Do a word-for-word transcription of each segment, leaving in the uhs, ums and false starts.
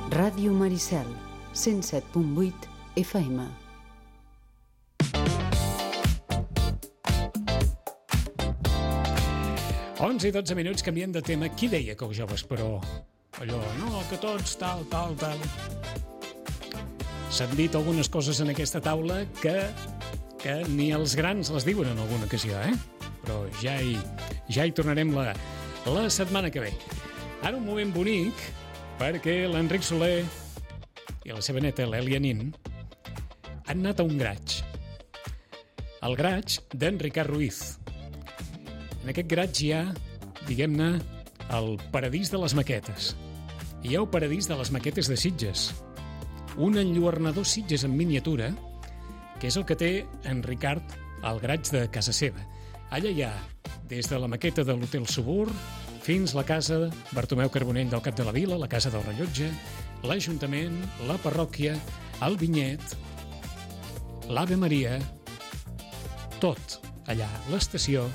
Ràdio Maricel, cent set punt vuit F M. onze i dotze minuts, canviem de tema. Qui deia que els joves, però... allò, no, que tots, tal, tal, tal... S'han dit algunes coses en aquesta taula que, que ni els grans les diuen en alguna ocasió, eh? Però ja hi, ja hi tornarem la, la setmana que ve. Ara un moment bonic, perquè l'Enric Soler i la seva neta, l'Èlia Nin, han anat a un graig. El graig d'en Ricard Ruiz. En aquest graig hi ha, diguem-ne, el paradís de les maquetes. Hi ha el paradís de les maquetes de Sitges. Un enlluernador Sitges en miniatura, que és el que té en Ricard al graig de casa seva. Allà hi ha, des de la maqueta de l'Hotel Subur fins la casa Bartomeu Carbonell del Cap de la Vila, la casa del rellotge, l'Ajuntament, la parròquia, el vinyet, l'Ave Maria, tot allà, l'estació,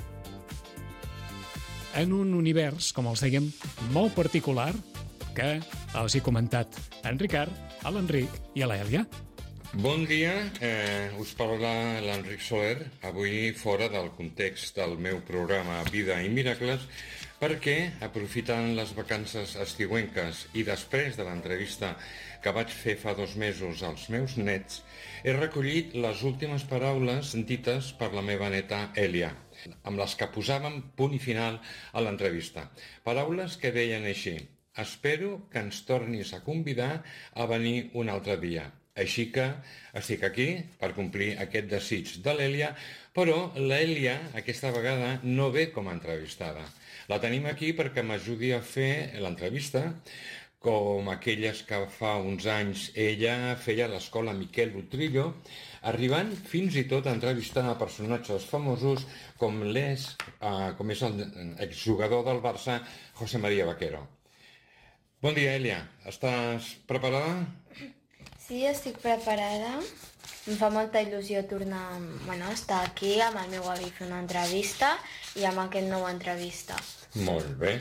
en un univers, com els dèiem, molt particular, que els he comentat a en Ricard, a l'Enric i a l'Èlia. Bon dia, eh, us parla l'Enric Soler, avui fora del context del meu programa Vida i Miracles, perquè, aprofitant les vacances estiuenques i després de l'entrevista que vaig fer fa dos mesos als meus nets, he recollit les últimes paraules dites per la meva neta Èlia, amb les que posàvem punt i final a l'entrevista. Paraules que deien així: espero que ens tornis a convidar a venir un altre dia. Així que estic aquí per complir aquest desig de l'Èlia, però l'Èlia aquesta vegada no ve com a entrevistada. La tenim aquí perquè m'ajudi a fer l'entrevista, com aquelles que fa uns anys ella feia a l'escola Miquel Utrillo, arribant fins i tot a entrevistar a personatges famosos com l'és, eh, com és el exjugador del Barça, José María Vaquero. Bon dia, Èlia. Estàs preparada? Sí, estic preparada. Em fa molta il·lusió tornar, bueno, estar aquí amb el meu avi fer una entrevista i amb aquest nou entrevista. Molt bé.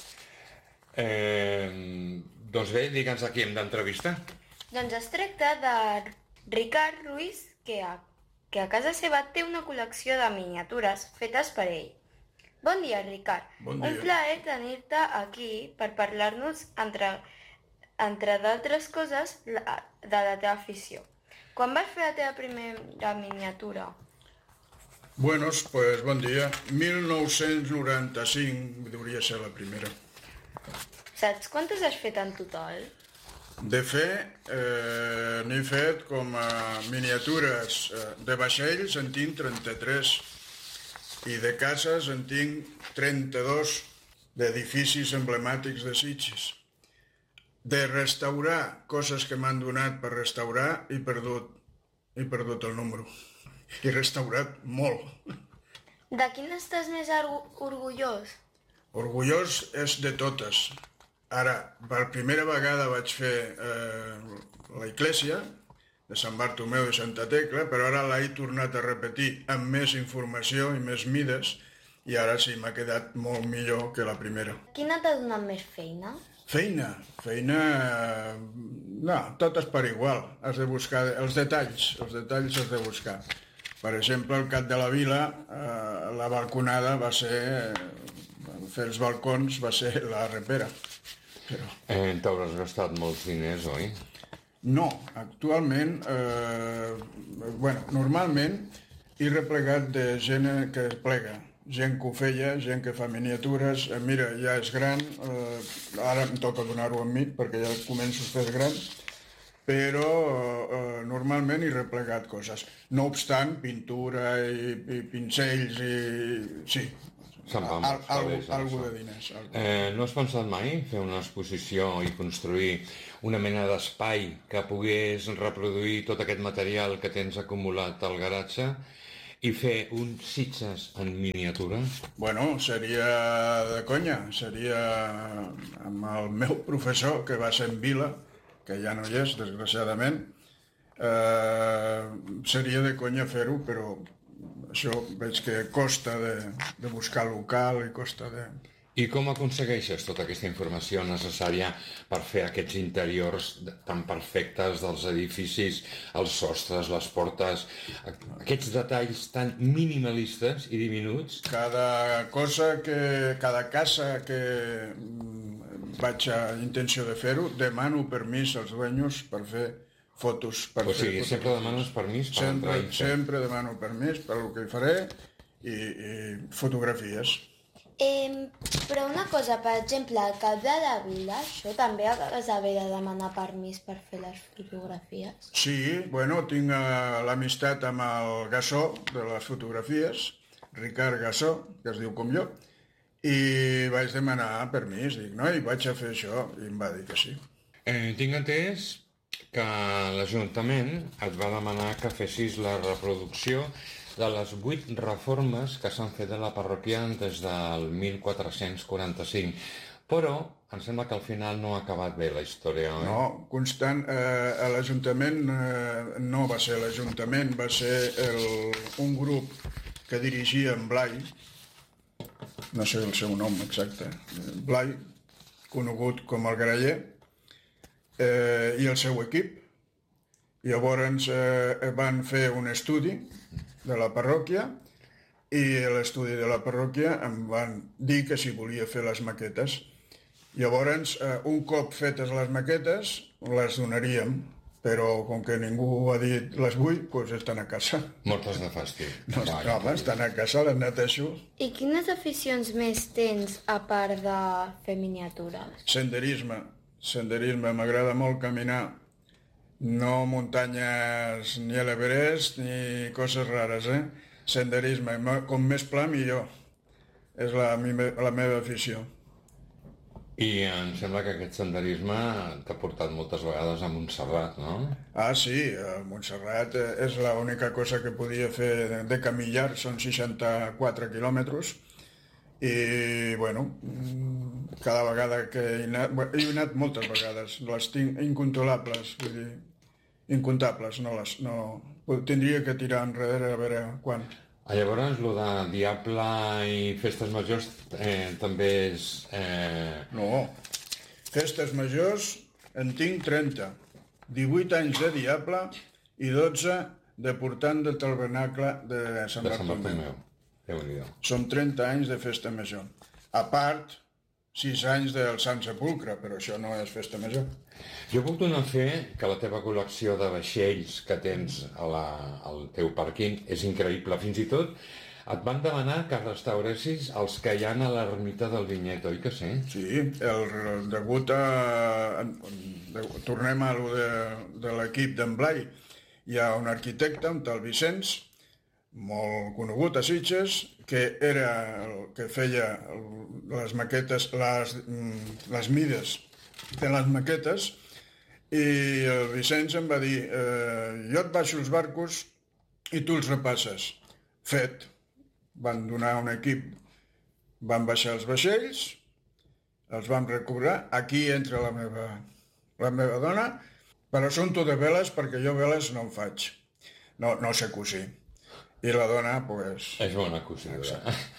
Eh, doncs bé, digue'ns a qui hem d'entrevistar. Doncs es tracta de Ricard Ruiz, que a, que a casa seva té una col·lecció de miniatures fetes per ell. Bon dia, Ricard. Bon dia. Un plaer tenir-te aquí per parlar-nos, entre, entre d'altres coses, la, de la teva afició. Quan vas fer la teva primera miniatura? Buenos, pues bon dia. mil nou-cents noranta-cinc hauria ser la primera. Saps quantes has fet en total? De fet, eh, n'he fet com a miniatures eh, de vaixells, en tinc trenta-tres, i de cases en tinc trenta-dos, d'edificis emblemàtics de Sitges. De restaurar coses que m'han donat per restaurar, he perdut, he perdut el número. He restaurat molt. De quin estàs més orgullós? Orgullós és de totes. Ara, per primera vegada vaig fer eh, la Iglesia de Sant Bartomeu de Santa Tecla, però ara l'he tornat a repetir amb més informació i més mides, i ara sí, m'ha quedat molt millor que la primera. Quina t'ha donat més feina? Feina, feina... No, totes per igual. Has de buscar els detalls, els detalls has de buscar. Per exemple, al Cap de la Vila, eh, la balconada va ser... fer els balcons va ser la repera. Però... Eh, T'hauràs gastat molts diners, oi? No, actualment, eh, bueno, normalment he replegat de gent que plega, gent que ho feia, gent que fa miniatures, eh, mira, ja és gran, eh, ara em toca donar-ho a mi perquè ja començo a fer gran, però eh, normalment he replegat coses. No obstant, pintura i, i pincells i... sí, Se'n va al, molts algo, calés, algo això. de diners. Algo. Eh, no has pensat mai fer una exposició i construir una mena d'espai que pogués reproduir tot aquest material que tens acumulat al garatge i fer un Sitges en miniatura? Bueno, seria de conya, seria amb el meu professor, que va ser en Vila, que ja no hi és, desgraciadament, eh, seria de conya fer-ho, però això veig que costa de, de buscar local i costa de... I com aconsegueixes tota aquesta informació necessària per fer aquests interiors tan perfectes dels edificis, els sostres, les portes, aquests detalls tan minimalistes i diminuts? Cada cosa que... cada casa que vaig a intenció de fer-ho, demano permís als dueños per fer fotos. Per o sigui, fer sempre demanes permís per sempre, entrar i fer? Sempre demano permís per el que hi faré i, i fotografies. Eh, però una cosa, per exemple, al cap de la vila, això també has d'haver de demanar permís per fer les fotografies? Sí, bueno, tinc uh, l'amistat amb el Gassó de les fotografies, Ricard Gassó, que es diu com jo, i vaig demanar permís, dic, no, i vaig a fer això, i em va dir que sí. Eh, tinc entès que l'Ajuntament et va demanar que fessis la reproducció de les vuit reformes que s'han fet a la parròquia des del mil quatre-cents quaranta-cinc. Però em sembla que al final no ha acabat bé la història, oi? No, constant, eh, l'Ajuntament eh, no va ser l'Ajuntament, va ser el, un grup que dirigia en Blai, no sé el seu nom exacte, Blai, conegut com el Graller, eh, i el seu equip. Llavors eh, van fer un estudi de la parròquia i a l'estudi de la parròquia em van dir que si volia fer les maquetes. Llavors, eh, un cop fetes les maquetes, les donaríem, però com que ningú ha dit les vull, doncs estan a casa. Mortes de fàstic. No, home, estan a casa, les netejo. I quines aficions més tens a part de fer miniatures? Senderisme. Senderisme, m'agrada molt caminar. No muntanyes ni a l'Everest ni coses rares, eh? Senderisme, com més pla millor. És la, la meva afició. I em sembla que aquest senderisme t'ha portat moltes vegades a Montserrat, no? Ah, sí, a Montserrat és l'única cosa que podia fer de camillar, són seixanta-quatre quilòmetres, i, bueno, cada vegada que he anat... Bueno, he anat moltes vegades, les tinc incontrolables, vull dir, incontables, no les... No, tindria que tirar enrere a veure quan... Llavors, el de Diable i Festes Majors eh, també és... Eh... No, Festes Majors en tinc trenta, divuit anys de Diable i dotze de portant del tabernacle de Sant de Sant Bartomeu. Déu-n'hi-do. Són trenta anys de Festa Major. A part, sis anys del Sant Sepulcre, però això no és Festa Major. Jo puc donar fe que la teva col·lecció de vaixells que tens a la, al teu pàrquing és increïble. Fins i tot et van demanar que restauressis els que hi ha a l'ermita del Vinyet, oi que sí? Sí, el, degut a... De, tornem a lo de, de l'equip d'en Blai. Hi ha un arquitecte, un tal Vicenç, molt conegut a Sitges, que era el que feia les maquetes, les, les mides de les maquetes, i el Vicenç em va dir eh, jo et baixo els barcos i tu els repasses. Fet. Van donar un equip, van baixar els vaixells, els vam recobrar, aquí entra la meva, la meva dona, per assumpte de veles, perquè jo veles no en faig, no, no sé cosir. I la dona, pues... És bona cosidora.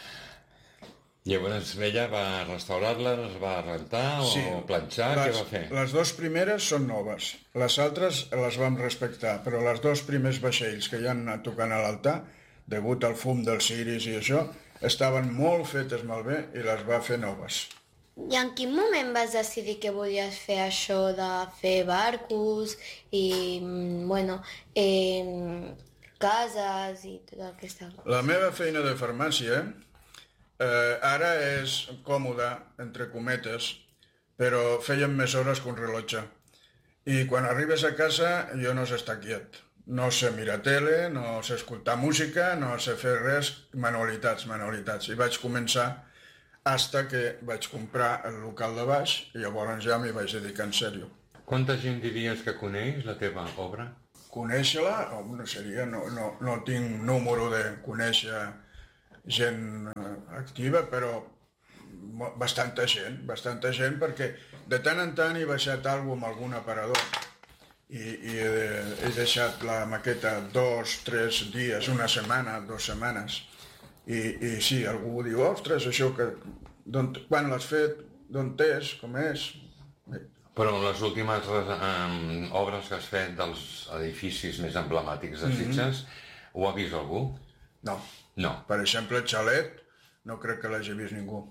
Llavors ella va restaurar-la, les va rentar o sí, planxar, les, què va fer? Les dues primeres són noves, les altres les vam respectar, però les dos primers vaixells que hi han anat tocant a l'altar, degut al fum dels ciris i això, estaven molt fetes malbé i les va fer noves. I en quin moment vas decidir que volies fer això de fer barcos i, bueno, eh, cases i tota aquesta cosa? La meva feina de farmàcia eh, ara és còmoda, entre cometes, però fèiem més hores que un rellotge. I quan arribes a casa jo no sé estar quiet. No sé mirar tele, no sé escoltar música, no sé fer res, manualitats, manualitats. I vaig començar hasta que vaig comprar el local de baix i llavors ja m'hi vaig dedicar en sèrio. Quanta gent diries que coneix la teva obra? Conèixer-la, no seria, no, no, no tinc número de conèixer gent activa, però bastanta gent, bastanta gent, perquè de tant en tant he baixat alguna amb algun aparador i, i he, he deixat la maqueta dos, tres dies, una setmana, dues setmanes, i, i sí, algú diu, ostres, això que quan l'has fet, d'on és, com és. Però les últimes um, obres que has fet dels edificis més emblemàtics de Sitges, mm-hmm. ho ha vist algú? No. No. Per exemple, el xalet, no crec que l'hagi vist ningú.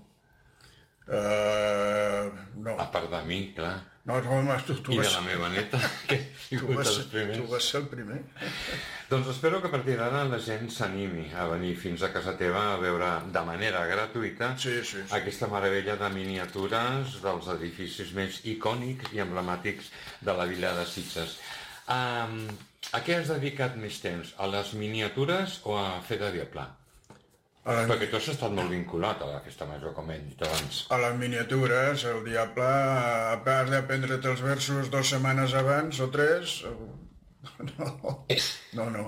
Uh, no. A part de mi, clar. No, no, home, tu, tu I vas... de la meva neta, que he tu, sigut vas, els primers. tu vas ser el primer. Doncs espero que a partir d'ara la gent s'animi a venir fins a casa teva a veure de manera gratuïta sí, sí, sí. aquesta meravella de miniatures dels edificis més icònics i emblemàtics de la vila de Sitges. Um, a què has dedicat més temps? A les miniatures o a fer de diable? Les... Perquè tu has estat molt vinculat a la festa major, com he dit abans. A les miniatures, el diable, a part d'aprendre't els versos dues setmanes abans o tres, no, no, no.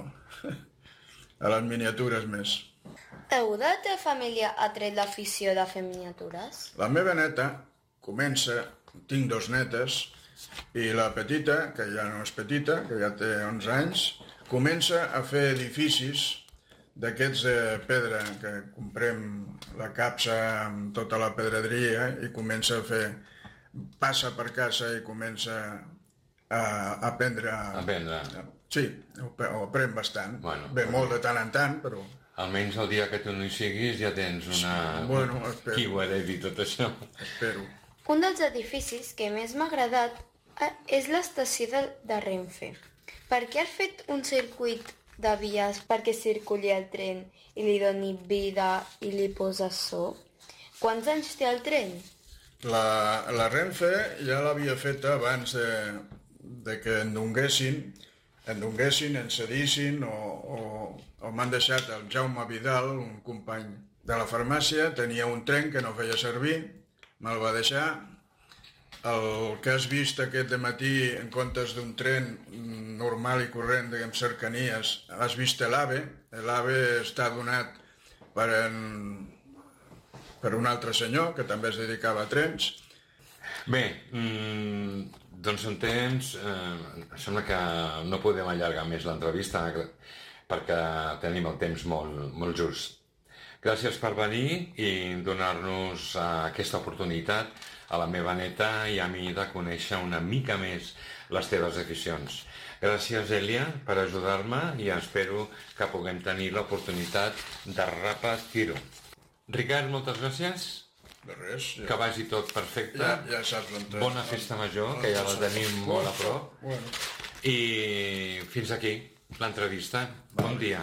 A les miniatures més. Algú de la teva família ha tret l'afició de fer miniatures? La meva neta comença, tinc dos netes, i la petita, que ja no és petita, que ja té onze anys, comença a fer edificis d'aquests de pedra, que comprem la capsa amb tota la pedreria i comença a fer, passa per casa i comença a aprendre. A aprendre. Sí, ho, ho aprèn bastant. Bueno, Bé, molt de tant en tant, però... Almenys el dia que tu no hi siguis ja tens una... Bueno, espero. Qui ho heredi tot això? Espero. Un dels edificis que més m'ha agradat és l'estació de, de Renfe. Per què has fet un circuit de vies perquè circuli el tren i li doni vida i li posa so? Quants anys té el tren? La, la Renfe ja l'havia feta abans de, de que en donguessin, en donguessin, en cedissin o, o, o m'han deixat el Jaume Vidal, un company de la farmàcia, tenia un tren que no feia servir, me'l va deixar. El que has vist aquest dematí, en comptes d'un tren normal i corrent, diguem, cercanies, has vist l'AVE. L'AVE està donat per, en, per un altre senyor, que també es dedicava a trens. Bé, mmm, doncs en temps, eh, sembla que no podem allargar més l'entrevista perquè tenim el temps molt, molt just. Gràcies per venir i donar-nos eh, aquesta oportunitat a la meva neta i a mi de conèixer una mica més les teves aficions. Gràcies, Èlia, per ajudar-me i espero que puguem tenir l'oportunitat de repetir-ho. Ricard, moltes gràcies. De res. Ja. Que vagi tot perfecte. Ja, ja saps l'on té. Bona festa major, que ja la tenim molt a prop. Bueno. I fins aquí l'entrevista. Bon dia.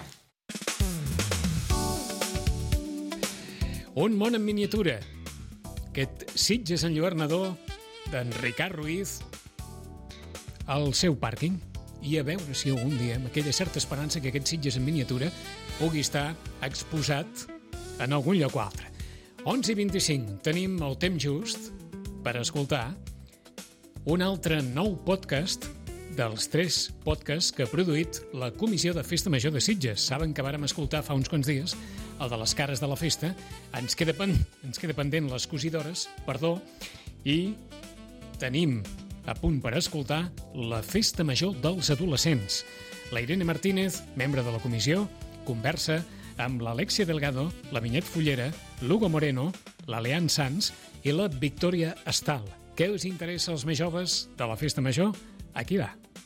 Un món en miniatura. Aquest Sitges enlluernador d'en Ricard Ruiz al seu pàrquing i a veure si algun dia, amb aquella certa esperança que aquest Sitges en miniatura pugui estar exposat en algun lloc o altre. onze i vint-i-cinc, tenim el temps just per escoltar un altre nou podcast dels tres podcasts que ha produït la Comissió de Festa Major de Sitges. Saben que vàrem escoltar fa uns quants dies el de les cares de la festa. Ens queda, pen... ens queda pendent les cosidores, perdó, i tenim a punt per escoltar la Festa Major dels Adolescents. La Irene Martínez, membre de la comissió, conversa amb l'Alexia Delgado, la Vinyet Fullera, l'Hugo Moreno, la Leanne Sanz i la Victòria Estal. Què us interessa als més joves de la Festa Major? Aquí va.